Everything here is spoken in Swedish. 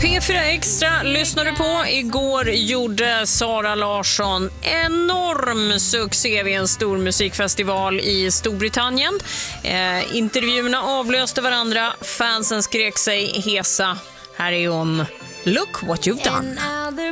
P4 Extra lyssnar du på. Igår gjorde Sara Larsson enorm succé vid en stor musikfestival i Storbritannien. Intervjuerna avlöste varandra. Fansen skrek sig hesa. Här är hon. Look what you've done.